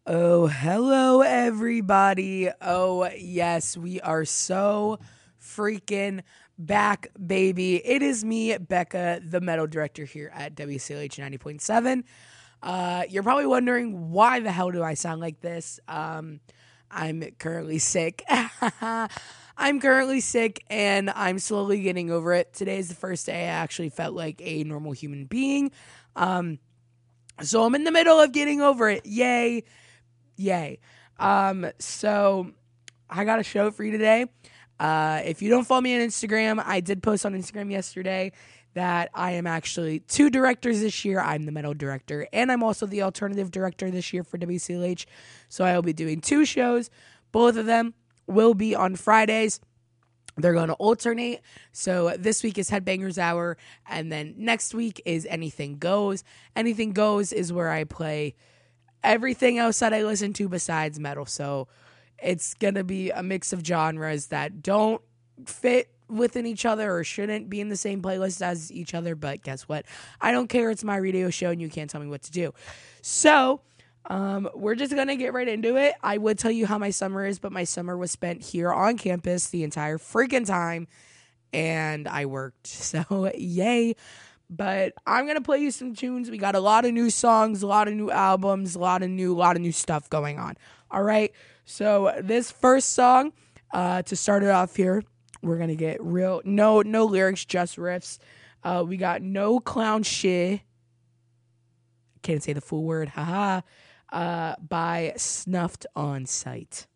Oh, hello, everybody. Oh, yes, we are so freaking back, baby. It is me, Becca, the metal director here at WCLH 90.7. You're probably wondering, why the hell do I sound like this? I'm currently sick. I'm currently sick and I'm slowly getting over it. Today is the first day I actually felt like a normal human being. So I'm in the middle of getting over it. Yay. Yay. So I got a show for you today. If you don't follow me on Instagram, I did post on Instagram yesterday that I am actually two directors this year. I'm the metal director and I'm also the alternative director this year for WCLH. So I will be doing two shows. Both of them will be on Fridays. They're going to alternate. So this week is Headbangers Hour, and then next week is Anything Goes. Anything Goes is where I play everything else that I listen to besides metal. So it's going to be a mix of genres that don't fit within each other or shouldn't be in the same playlist as each other. But guess what? I don't care. It's my radio show and you can't tell me what to do. So we're just going to get right into it. I would tell you how my summer is, but my summer was spent here on campus the entire freaking time and I worked. So yay. But I'm going to play you some tunes. We got a lot of new songs, a lot of new albums, a lot of new stuff going on. All right. So this first song, to start it off here, we're going to get real, no lyrics, just riffs. We got No Clown Shit. Can't say the full word. Haha. By Snuffed on Sight.